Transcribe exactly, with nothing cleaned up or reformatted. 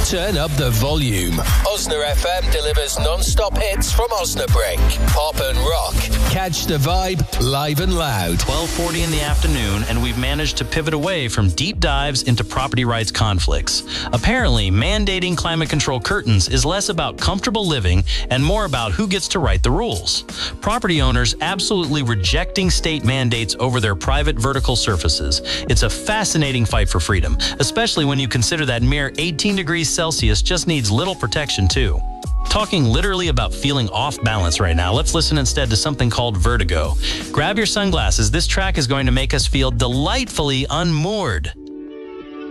Turn up the volume. Osna F M delivers non-stop hits from Osnabrück. Pop and rock. Catch the vibe live and loud. twelve forty in the afternoon, and we've managed to pivot away from deep dives into property rights conflicts. Apparently, mandating climate control curtains is less about comfortable living and more about who gets to write the rules. Property owners absolutely rejecting state mandates over their private vertical surfaces. It's a fascinating fight for freedom, especially when you consider that mere eighteen degrees Celsius just needs little protection too. Talking literally about feeling off balance right now, let's listen instead to something called Vertigo. Grab your sunglasses. This track is going to make us feel delightfully unmoored.